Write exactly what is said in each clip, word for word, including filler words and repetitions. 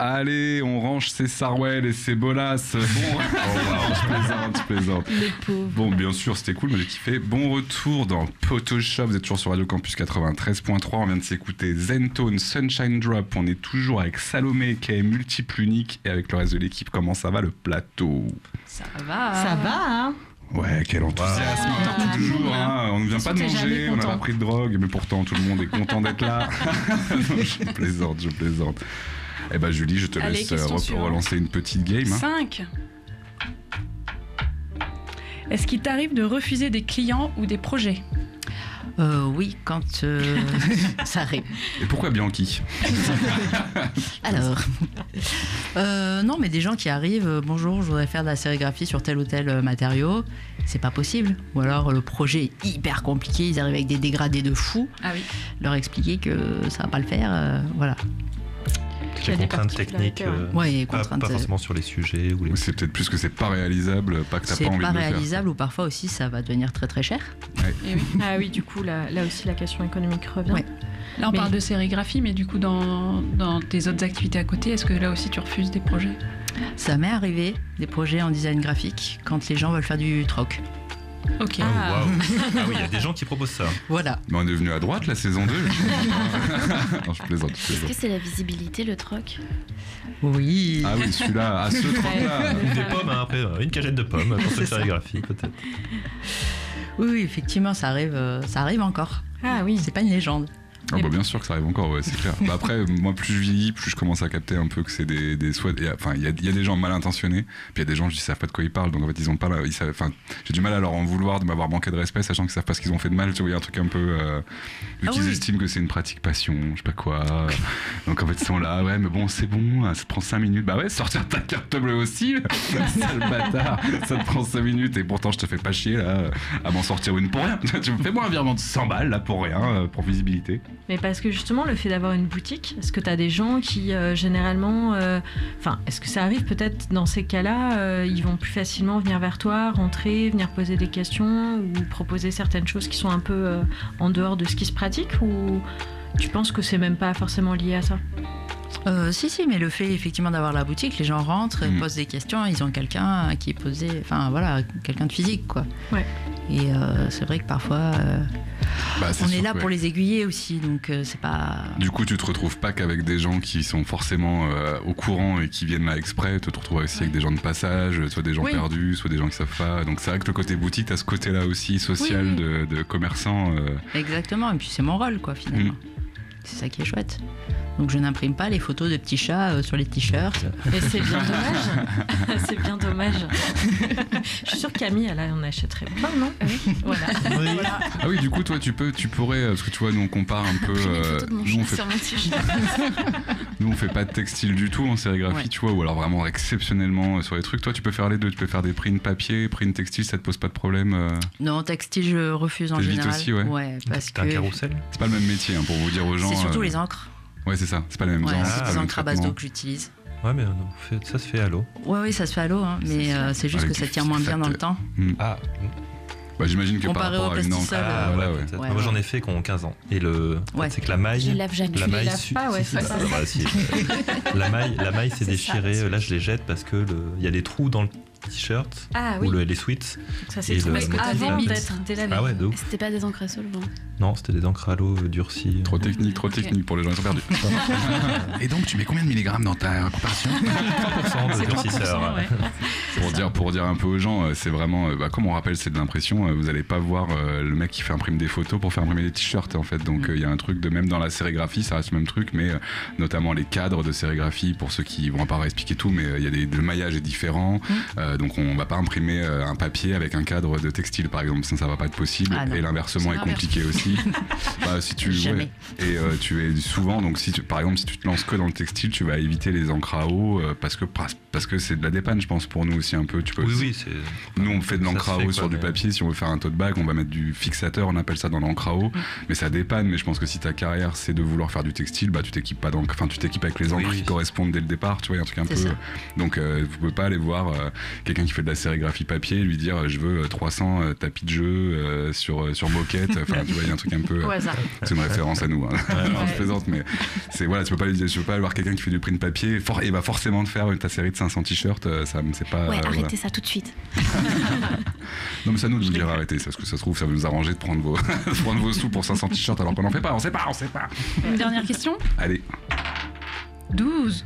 Allez, on range ses Sarwell et ses Bolas. Bon, oh, wow, je plaisante, je plaisante. Les pauvres. Bon, bien sûr, c'était cool, mais j'ai kiffé. Bon retour dans Photoshop. Vous êtes toujours sur Radio Campus quatre-vingt-treize point trois. On vient de s'écouter Zentone, Sunshine Drop. On est toujours avec Salomé, qui est multiple unique, et avec le reste de l'équipe. Comment ça va le plateau? Ça va. Ça va, hein? Ouais, quel enthousiasme, wow. toujours, hein. On ne vient pas de manger, on n'a pas pris de drogue, mais pourtant tout le monde est content d'être là. Non, je plaisante, je plaisante. Eh ben Julie, je te Allez, laisse re- relancer une petite game. cinq. Est-ce qu'il t'arrive de refuser des clients ou des projets? Euh, oui, quand euh, ça arrive. Et pourquoi Bianchi? Alors, euh, non, mais des gens qui arrivent, euh, bonjour, je voudrais faire de la sérigraphie sur tel ou tel euh, matériau, c'est pas possible. Ou alors le projet est hyper compliqué, ils arrivent avec des dégradés de fou. Ah oui. Leur expliquer que ça va pas le faire, euh, voilà. Il y a des contraintes techniques, euh, ouais, pas, contraintes, pas forcément sur les sujets. Ou les... C'est peut-être plus que c'est pas réalisable, pas que t'as c'est pas envie pas de le faire. C'est pas réalisable ou parfois aussi ça va devenir très très cher. Ouais. Et oui. Ah oui, du coup, là, là aussi la question économique revient. Ouais. Là on Mais... parle de sérigraphie, mais du coup dans, dans tes autres activités à côté, est-ce que là aussi tu refuses des projets? Ça m'est arrivé, des projets en design graphique, quand les gens veulent faire du troc. Ok. Oh, Ah. wow. Ah oui, il y a des gens qui proposent ça. Voilà. Mais on est venu à droite la saison deux. Non, je plaisante, je Est-ce plaisante. que c'est la visibilité, le troc? Oui. Ah oui, celui-là, ah ce troc-là. Ou des pommes, hein, après, une cagette de pommes pour cette ça. sérigraphie, peut-être. Oui, oui, effectivement, ça arrive, euh, ça arrive encore. Ah oui. C'est pas une légende. Ah bah bien sûr que ça arrive encore, ouais, c'est clair. Bah après, moi plus je vieillis, plus je commence à capter un peu que c'est des, des souhaits. et, Enfin, il y a, il y a des gens mal intentionnés, puis il y a des gens qui savent pas de quoi ils parlent, donc en fait ils ont pas, la, ils savent, enfin, j'ai du mal à leur en vouloir de m'avoir manqué de respect, sachant qu'ils savent pas ce qu'ils ont fait de mal. Tu vois, il y a un truc un peu, euh, vu Ah qu'ils oui. estiment que c'est une pratique passion, je sais pas quoi. euh, donc en fait ils sont là, ouais, mais bon c'est bon, ça te prend cinq minutes. Bah ouais, sortir ta carte bleue aussi, sale bâtard, ça te prend cinq minutes et pourtant je te fais pas chier là à m'en sortir une pour rien. Tu me fais moi un virement de cent balles là pour rien, euh, pour visibilité. Mais parce que justement, le fait d'avoir une boutique, est-ce que tu as des gens qui, euh, généralement... Enfin, euh, est-ce que ça arrive peut-être dans ces cas-là, euh, ils vont plus facilement venir vers toi, rentrer, venir poser des questions ou proposer certaines choses qui sont un peu euh, en dehors de ce qui se pratique, ou tu penses que c'est même pas forcément lié à ça? Euh, si, si, mais le fait effectivement d'avoir la boutique, les gens rentrent, Mmh. posent des questions, ils ont quelqu'un qui est posé, enfin voilà, quelqu'un de physique quoi. Ouais. Et euh, c'est vrai que parfois, euh, Bah, c'est on sûr est là que, pour ouais. les aiguiller aussi, donc euh, c'est pas. Du coup, tu te retrouves pas qu'avec des gens qui sont forcément euh, au courant et qui viennent là exprès. Tu te retrouves aussi avec des gens de passage, soit des gens Oui. perdus, soit des gens qui savent pas. Donc c'est vrai que le côté boutique, t'as ce côté-là aussi social Oui, de, de commerçant. Euh... Exactement, et puis c'est mon rôle quoi finalement. Mmh. C'est ça qui est chouette. Donc je n'imprime pas les photos de petits chats euh, sur les t-shirts. Et c'est bien dommage. C'est bien dommage. Je suis sûre que Camille, elle en achèterait plein, non? Voilà. Oui. Voilà. Ah oui, du coup, toi, tu peux, tu pourrais, parce que tu vois, nous on compare un peu. Imprimer une euh, photo de mon nous, on chat fait, sur mon t-shirt. nous, on fait pas de textile du tout en sérigraphie, Ouais. tu vois, ou alors vraiment exceptionnellement euh, sur les trucs. Toi, tu peux faire les deux. Tu peux faire des prints papier, prints textile, ça te pose pas de problème. euh, Non, textile, je refuse en T'évites général. aussi, ouais. parce T'as un que carrousel? C'est pas le même métier, hein, pour vous dire aux gens. c'est surtout euh, les encres. Ouais, c'est ça. C'est pas les mêmes Ouais, encres. c'est c'est pas des le même encres à base traitement. d'eau que j'utilise. Ouais, mais non, fait- ça se fait à l'eau. Ouais, oui, ça se fait à l'eau, hein, mais euh, c'est juste Avec que ça du tient moins bien dans le fixateur. temps. Hmm. Ah, Bah, j'imagine que Comparé par rapport au à une encre. plastisol, ah euh, ouais, ouais, ouais. peut-être. Ouais, Moi, ouais. j'en ai fait qui ont quinze ans. Et le, Ouais. c'est que la maille. Je lave jamais. La Tu les maille, laves su- pas, ouais, si, c'est si, ça. bah, bah, si. La maille, la maille s'est C'est ça, déchirée. c'est Là, je les jette parce que le- il y a des trous dans le t-shirt Ah oui. ou le, les sweats. Ça, c'est et tout. le- Parce que le- avant le- d'être dès la Ah ouais, de ouf. C'était pas des encres à solvant. Non, c'était des encres à l'eau euh, durcies. Trop technique, trop Ok. technique pour les gens qui sont perdus. Et donc, tu mets combien de milligrammes dans ta préparation? trois pour cent de C'est trois pour cent, durcisseur. ouais. Pour dire, pour dire un peu aux gens, euh, c'est vraiment, euh, bah, comme on rappelle, c'est de l'impression. euh, Vous allez pas voir euh, le mec qui fait imprimer des photos pour faire imprimer des t-shirts en fait. Donc il y a un truc de même dans la sérigraphie, ça reste le même truc, mais euh, notamment les cadres de sérigraphie. Pour ceux qui vont pas expliquer tout, mais il y a des, le maillage est différent. Euh, donc on va pas imprimer euh, un papier avec un cadre de textile par exemple, sinon ça va pas être possible. Ah non. Et l'inversement C'est est l'inverse. compliqué aussi. Bah, si tu Jamais. ouais. Et euh, tu es souvent donc si tu, par exemple si tu te lances que dans le textile, tu vas éviter les encres à eau euh, parce que parce que c'est de la dépanne, je pense pour nous aussi un peu. Tu peux Oui, aussi- oui, c'est. Nous, on fait de Ça l'encre se à fait, eau quoi, sur du mais- papier. Si on veut faire un tote bag, on va mettre du fixateur, on appelle ça dans l'encre à eau. Mais ça dépanne. Mais je pense que si ta carrière, c'est de vouloir faire du textile, bah, tu t'équipes pas d'encre. Enfin, tu t'équipes avec les encres Oui. qui correspondent dès le départ. Tu vois, il y a un truc un C'est peu. ça. Donc, euh, vous pouvez pas aller voir euh, quelqu'un qui fait de la sérigraphie papier, lui dire je veux trois cents euh, tapis de jeu euh, sur, sur moquette. Enfin, tu vois, il y a un truc un peu. Au hasard. C'est une référence à nous. Hein. Alors, Ouais. je plaisante, mais c'est voilà, tu peux pas lui dire, tu peux pas avoir quelqu'un qui fait du print papier. For, il va forcément te faire une ta série de cinq cents t-shirts. euh, Ça, c'est pas. Ouais, euh, arrêtez voilà. ça tout de suite. Non, mais c'est à nous de nous dire arrêtez. Parce que ça se trouve, ça va nous arranger de prendre vos, de prendre vos sous pour cinq cents t-shirts alors qu'on en fait pas. On sait pas, on sait pas. Une dernière question. Allez. douze.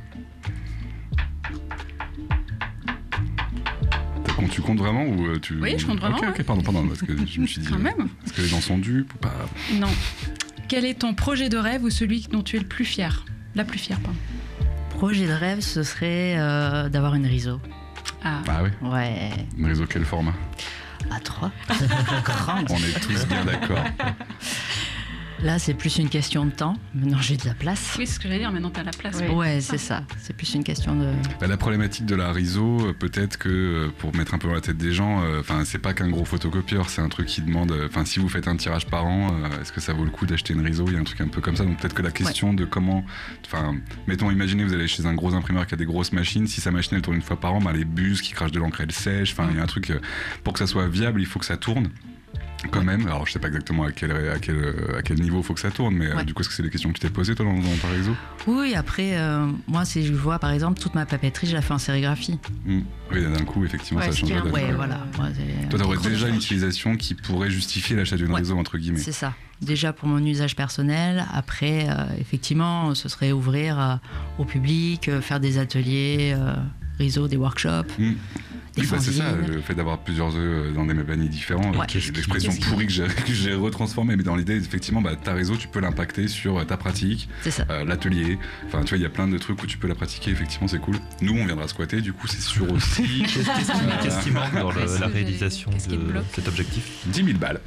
Quand tu comptes vraiment ou euh, tu. Oui, je compte vraiment, Ok, ok, pardon, pardon, parce que je me suis dit. Quand euh, même. Est-ce que les gens sont dupes ou pas? Non. Quel est ton projet de rêve ou celui dont tu es le plus fier? La plus fière, pardon. Projet de rêve, ce serait euh, d'avoir une R I S O. Ah. Ah ouais. Ouais, Une réseau quel format? à trois. Grande. On est tous bien d'accord. Là, c'est plus une question de temps. Maintenant, j'ai de la place. Oui, c'est ce que j'allais dire, maintenant t'as la place. Oui. Ouais, c'est ça. C'est plus une question de. Bah, la problématique de la R I S O, euh, peut-être que euh, pour mettre un peu dans la tête des gens, enfin c'est pas qu'un gros photocopieur, c'est un truc qui demande. Enfin, si vous faites un tirage par an, euh, est-ce que ça vaut le coup d'acheter une R I S O? Il y a un truc un peu comme ça. Donc peut-être que la question de comment, enfin, mettons, imaginez vous allez chez un gros imprimeur qui a des grosses machines. Si sa machine elle tourne une fois par an, bah, les bus qui crachent de l'encre elles sèchent. Enfin, il y a un truc euh, pour que ça soit viable, il faut que ça tourne. Quand même, alors je sais pas exactement à quel, à quel, à quel niveau il faut que ça tourne, mais euh, Ouais. du coup, est-ce que c'est des questions que tu t'es posées toi dans, dans ta R I S O? Oui, après, euh, moi, si je vois, par exemple, toute ma papeterie, je la fais en sérigraphie. Mmh. Oui, d'un coup, effectivement, Ouais, ça ce change qui est la un- donne. Ouais, Euh, voilà. Moi, c'est- Toi, t'aurais c'est déjà une chronophage. utilisation qui pourrait justifier l'achat d'une Ouais. R I S O, entre guillemets. C'est ça. Déjà pour mon usage personnel. Après, euh, effectivement, ce serait ouvrir euh, au public, euh, faire des ateliers, euh, R I S O, des workshops, Mmh. des Oui, bah, c'est ça, fanzines. le fait d'avoir plusieurs œufs dans des paniers différents. Ouais. C'est l'expression Qu'est-ce qui- pourrie que j'ai, que j'ai retransformée, mais dans l'idée, effectivement, bah, ta réseau, tu peux l'impacter sur euh, ta pratique, C'est ça. euh, l'atelier. Enfin, tu vois, il y a plein de trucs où tu peux la pratiquer, effectivement, c'est cool. Nous, on viendra squatter, du coup, c'est sûr aussi. Qu'est-ce qu'est-ce qui, qu'est-ce qui manque dans le- Qu'est-ce que la j'allais- réalisation qu'est-ce qui me de bloque cet objectif? dix mille balles.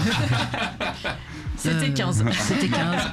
C'était Euh, quinze. C'était quinze.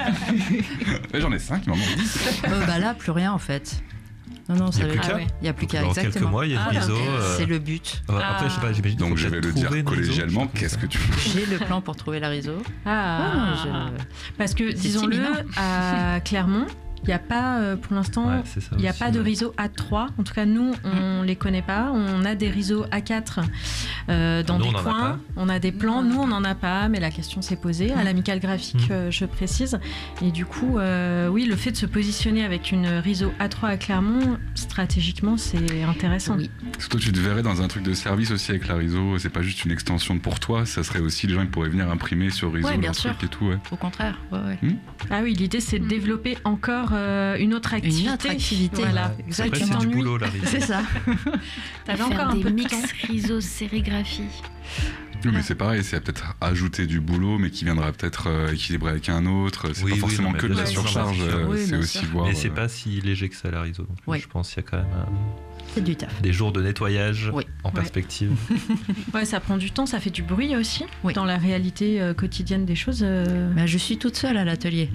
Et j'en ai cinq, maman. Euh, bah là, plus rien en fait. Non, non, Il y a ça plus va- qu'à. Il n'y a plus qu'à, Dans quelques exactement. mois, il y a une Ah, R I S O. ok. euh, C'est le but. ouais, Après, je sais pas, j'imagine. Donc, qu'il faut je vais peut-être le dire trouver une R I S O, collégialement, je sais pas qu'est-ce que ça. tu fais? J'ai le plan pour trouver la R I S O. Ah, Ouais, parce que C'est disons-le, imminent. à Clermont, il n'y a pas, euh, pour l'instant, Ouais, c'est ça il n'y a aussi, pas de ouais. R I S O A trois. En tout cas, nous, on ne les connaît pas. On a des R I S O A quatre euh, dans Nous, des on en a coins. pas. On a des plans. Nous, on n'en a pas, mais la question s'est posée à l'amicale graphique, Mm. euh, je précise. Et du coup, euh, oui, le fait de se positionner avec une R I S O A trois à Clermont, stratégiquement, c'est intéressant. Oui. Parce que toi, tu te verrais dans un truc de service aussi avec la R I S O. C'est pas juste une extension pour toi, ça serait aussi les gens qui pourraient venir imprimer sur R I S O Ouais, bien leur sûr. truc et tout. Ouais. Au contraire. Ouais, ouais. Ah oui, l'idée, c'est de Mm. développer encore euh, une autre activité. autre activité. Voilà, Après, exactement. c'est du T'ennuies. boulot, la R I S O. C'est ça. T'avais Faire encore un des peu de mix temps. R I S O sérigraphie. Oui, mais c'est pareil, c'est peut-être ajouter du boulot, mais qui viendra peut-être euh, équilibrer avec un autre. C'est Oui, pas oui, forcément non, mais que de bien la sûr, surcharge, bien sûr. euh, Oui, c'est bien aussi sûr. voir. Mais c'est euh, pas si léger que ça, la R I S O. Donc, Oui. Je pense qu'il y a quand même euh, C'est du taf. des jours de nettoyage Oui. en Ouais. perspective. Ouais, ça prend du temps, ça fait du bruit aussi Oui. dans la réalité euh, quotidienne des choses. euh, Bah, je suis toute seule à l'atelier.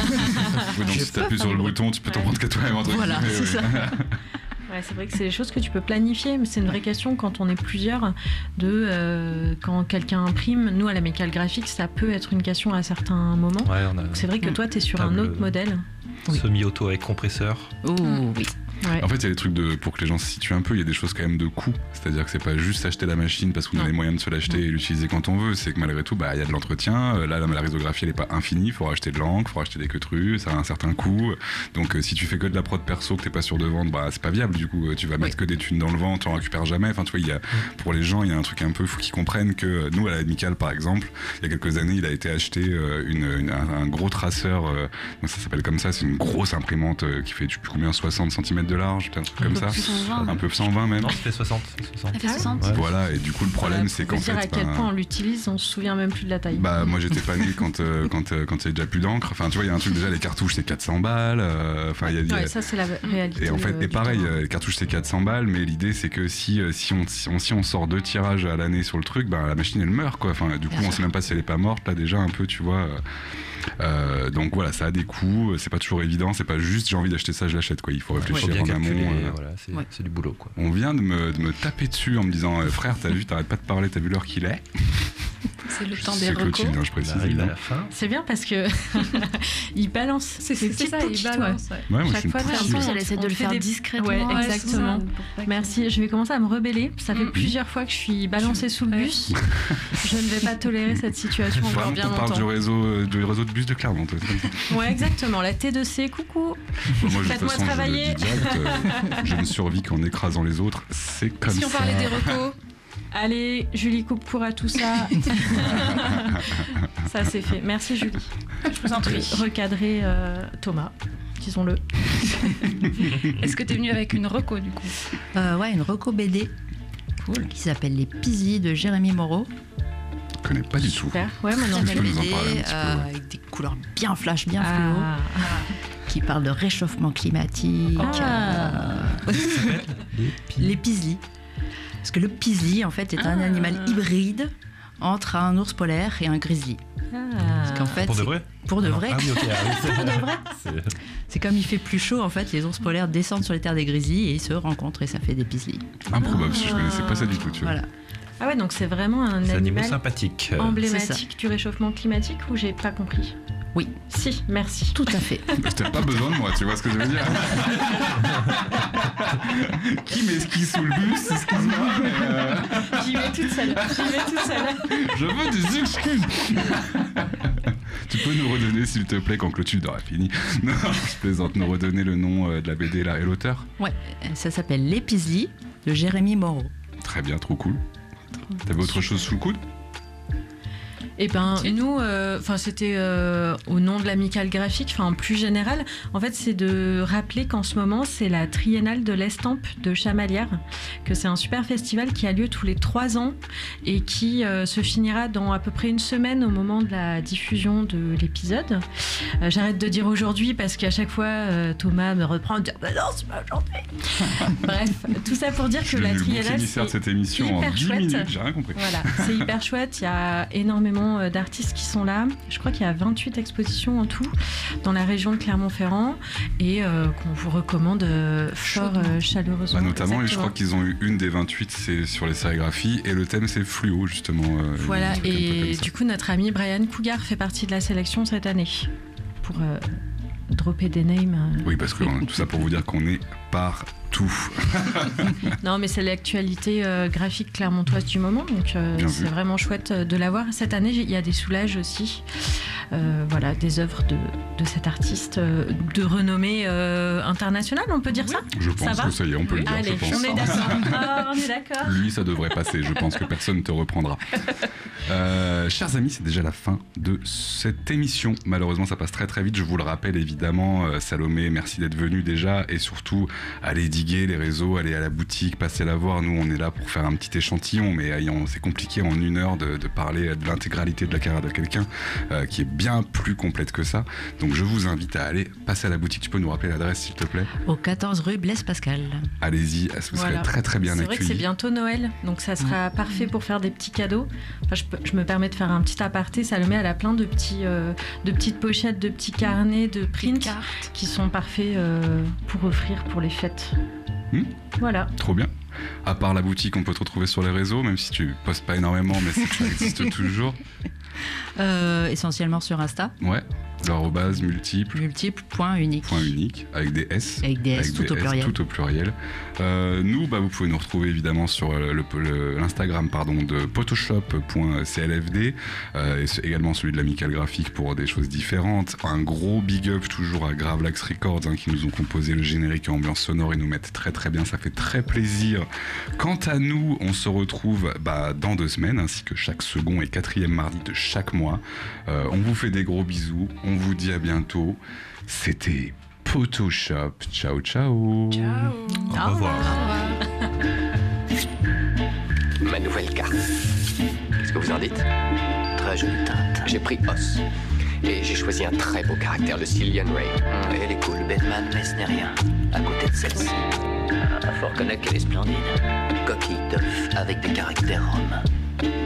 oui, donc Je si peux t'appuies faire sur le le bouton, tu peux t'en Ouais. prendre qu'à toi-même. entre Voilà, guillemets, c'est oui. ça. Ouais, c'est vrai que c'est des choses que tu peux planifier, mais c'est une vraie question quand on est plusieurs. De euh, quand quelqu'un imprime, nous à l'amicale graphique, ça peut être une question à certains moments. Ouais, on a Donc c'est vrai que Mm. toi, tu es sur un Table- autre modèle. Oui. semi-auto avec compresseur. Oh oui. Ouais. En fait, il y a des trucs de, pour que les gens se situent un peu, il y a des choses quand même de coût. C'est-à-dire que c'est pas juste acheter la machine parce qu'on a Non. les moyens de se l'acheter et l'utiliser quand on veut. C'est que malgré tout, bah, il y a de l'entretien. Euh, Là, la, la risographie, elle est pas infinie. Il faut racheter de l'encre, il faut racheter des queutrus, ça a un certain coût. Donc, euh, si tu fais que de la prod perso, que t'es pas sûr de vendre, bah, c'est pas viable. Du coup, euh, tu vas mettre que des thunes dans le vent, tu en récupères jamais. Enfin, tu vois, il y a, pour les gens, il y a un truc un peu, faut qu'ils comprennent que euh, nous, à la Amicale, par exemple, il y a quelques années, il a été acheté euh, une, une- un, un gros traceur. Euh, ça s'appelle comme ça, c'est une grosse imprimante euh, qui fait, je sais plus combien, soixante centimètres de large, peut-être un truc comme ça. cent vingt. Un peu cent vingt même. Non, c'était soixante. soixante. Elle fait Ah, soixante. Ouais. Voilà, et du coup, le problème, Voilà, c'est pour qu'en vous dire fait. à quel ben, point on l'utilise, on se souvient même plus de la taille. Bah, moi, j'étais pas né quand euh, quand euh, quand il y a déjà plus d'encre. Enfin, tu vois, il y a un truc déjà, les cartouches, c'est quatre cents balles. euh, Enfin, il y a. il y a- Ouais, ça c'est la réalité. Et en fait, euh, et du pareil, terrain. euh, les cartouches c'est quatre cents balles, mais l'idée c'est que si, euh, si, on, si, on, si on sort deux tirages à l'année sur le truc, bah, la machine elle meurt quoi. Enfin, du coup, Bien on sûr. sait même pas si elle est pas morte là déjà un peu, tu vois. euh, euh, donc voilà, ça a des coûts, c'est pas toujours évident, c'est pas juste j'ai envie d'acheter ça, je l'achète quoi. Il faut Faut réfléchir bien en amont. calculer, euh. voilà, c'est Ouais. c'est du boulot quoi. On vient de me, de me taper dessus en me disant euh, frère, t'as vu, t'arrêtes pas de parler, t'as vu l'heure qu'il est. C'est le temps des C'est recos. Clotilde, hein, je On précise. arrive à évidemment. la fin. C'est bien parce que il balance. C'est c'est des petites ça, il pouquies, balance. ouais. Ouais, moi, je Chaque suis une fois, Ouais, en poussive. plus, elle essaie de On le fait faire des- discrètement. Ouais, Ouais, c'est exactement. ça, pour pas que- Merci, je vais commencer à me rebeller. Ça fait Mm. plusieurs fois que je suis balancée sous le Ouais. bus. Je ne vais pas tolérer cette situation Faut encore vraiment bien qu'on parle du longtemps. réseau, euh, du réseau de bus de Clermont. toi, c'est comme ça. Ouais, exactement. La T deux C, coucou. Moi, de toute Faites-moi façon, je le travailler. dis direct, euh, je ne survis qu'en écrasant les autres. C'est comme Si ça. on parlait des recos, Allez, Julie coupe court à tout ça. Ça, c'est fait. Merci, Julie. je vous en prie. Recadrer euh, Thomas, disons-le. Est-ce que tu es venu avec une reco du coup? Euh, ouais, une reco B D qui s'appelle Les Pisly de Jérémy Moreau. Je connais pas du tout. Super. Ouais, maintenant, Tu peux nous en B D parler un petit peu, euh, ouais. avec des couleurs bien flash, bien fluo, Ah. qui parle de réchauffement climatique. Ah. euh, Les Pisly. Parce que le Pisly, en fait, est un Ah. animal hybride entre un ours polaire et un grizzly. Parce qu'en fait, Pour de c'est- vrai pour de Ah non. vrai, Ah oui, ok. ah oui, c'est- Pour de vrai. c'est- c'est comme il fait plus chaud, en fait, les ours polaires descendent sur les terres des grizzlies et ils se rencontrent et ça fait des Pisly. Improbable, parce que je connaissais pas ça du tout. Tu vois. Voilà. Ah ouais, donc c'est vraiment un C'est animaux animal sympathiques. Euh, emblématique du réchauffement climatique ou j'ai pas compris? Oui. Si, merci. Tout à fait. Mais t'as pas besoin de moi, tu vois ce que je veux dire. Qui m'esquisse sous le bus, excuse-moi, mais euh, J'y vais toute seule. J'y vais toute seule. je veux des excuses. Tu peux nous redonner, s'il te plaît, quand Clotilde aura fini. Non, je plaisante, nous redonner le nom euh, de la B D là, et l'auteur. Ouais, ça s'appelle Les Pisly de Jérémy Moreau. Très bien, trop cool. T'avais autre chose sous le coude? Et ben nous, enfin c'était euh, au nom de l'amicale graphique, enfin plus général. En fait, c'est de rappeler qu'en ce moment c'est la triennale de l'estampe de Chamalières, que c'est un super festival qui a lieu tous les trois ans et qui euh, se finira dans à peu près une semaine au moment de la diffusion de l'épisode. Euh, J'arrête de dire aujourd'hui parce qu'à chaque fois euh, Thomas me reprend en disant bah non c'est pas aujourd'hui. Bref, tout ça pour dire Je que suis la devenu le bouc triennale émissaire de c'est cette émission en hyper dix chouette. minutes, j'ai rien compris. Voilà, c'est hyper chouette. Il y a énormément euh, d'artistes qui sont là. Je crois qu'il y a vingt-huit expositions en tout dans la région de Clermont-Ferrand et euh, qu'on vous recommande euh, fort euh, chaleureusement. Bah, notamment, et je Exactement. crois qu'ils ont eu une des vingt-huit, c'est sur les sérigraphies, et le thème c'est fluo, justement. euh, Voilà, un truc un peu et comme ça. du coup, notre ami Brian Cougar fait partie de la sélection cette année pour euh, dropper des names. euh. Oui, parce que hein, tout ça pour vous dire qu'on est partout. Non, mais c'est l'actualité euh, graphique clermontoise du moment, donc euh, Bien c'est vu. vraiment chouette euh, de l'avoir. Cette année, j'ai- il y a des soulages aussi, euh, voilà, des œuvres de, de cet artiste euh, de renommée euh, internationale, on peut dire ça? Je Ça pense va que ça y est, on peut le dire, Allez, je pense. on est d'accord. Ah, on est d'accord. Lui, ça devrait passer. Je pense que personne ne te reprendra. Euh, chers amis, c'est déjà la fin de cette émission. Malheureusement, ça passe très très vite. Je vous le rappelle évidemment. Euh, Salomé, merci d'être venue déjà. Et surtout, allez diguer les réseaux, allez à la boutique, passez la voir. Nous, on est là pour faire un petit échantillon. Mais ayant- c'est compliqué en une heure de, de parler de l'intégralité de la carrière de quelqu'un euh, qui est bien plus complète que ça. Donc, je vous invite à aller passer à la boutique. Tu peux nous rappeler l'adresse, s'il te plaît? Au quatorze rue Blaise Pascal. Allez-y, vous serez Voilà. très très bien C'est vrai que c'est accueillis. bientôt Noël, donc ça sera parfait pour faire des petits cadeaux. Enfin, je, peux- je me permets de faire un petit aparté. Salomé, elle a plein de, petits, euh, de petites pochettes, de petits carnets, de prints cartes. qui sont parfaits euh, pour offrir pour les fêtes. Hmm. Voilà. Trop bien. À part la boutique, on peut te retrouver sur les réseaux, même si tu postes pas énormément, mais c'est que ça existe toujours. Euh, essentiellement sur Insta, Ouais, l'arrobase multiple, multiple, point unique. point unique, avec des S. Avec des S, tout au pluriel. tout au pluriel. Euh, nous, bah, vous pouvez nous retrouver évidemment sur le, le- l'Instagram pardon, de photoshop point c l f d euh, et c'est également celui de l'Amicale Graphique pour des choses différentes. Un gros big up toujours à Gravelax Records hein, qui nous ont composé le générique et ambiance sonore et nous mettent très très bien, ça fait très plaisir. Quant à nous, on se retrouve bah, dans deux semaines ainsi que chaque second et quatrième mardi de chaque mois. Euh, on vous fait des gros bisous, on vous dit à bientôt. C'était Photoshop. Ciao ciao. Ciao. Au revoir. Ma nouvelle carte. Qu'est-ce que vous en dites? Très jolie teinte. J'ai pris Os. Et j'ai choisi un très beau caractère, le Cillian Ray. Et elle est cool, Batman, mais ce n'est rien. À côté de celle-ci. Ah, faut reconnaître qu'elle est splendide. Coquille d'œuf avec des caractères roms.